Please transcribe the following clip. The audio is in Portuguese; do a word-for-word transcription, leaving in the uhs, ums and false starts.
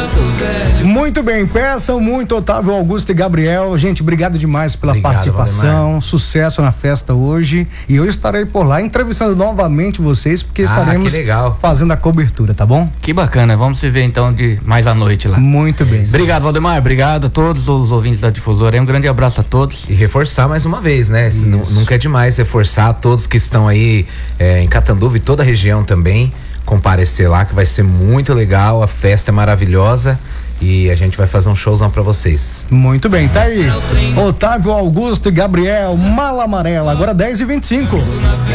Muito bem, peçam muito, Otávio, Augusto e Gabriel. Gente, obrigado demais pela obrigado, participação. Valdemar. Sucesso na festa hoje. E eu estarei por lá entrevistando novamente vocês, porque ah, estaremos fazendo a cobertura, tá bom? Que bacana. Vamos se ver então de mais à noite lá. Muito bem. Obrigado, Valdemar. Obrigado a todos os ouvintes da Difusora. Um grande abraço a todos. E reforçar mais uma vez, né? Nunca é demais reforçar a todos que estão aí é, em Catanduva e toda a região também. Comparecer lá, que vai ser muito legal, a festa é maravilhosa e a gente vai fazer um showzão pra vocês. Muito bem, tá aí Otávio, Augusto e Gabriel, Mala Amarela, agora dez e vinte e cinco.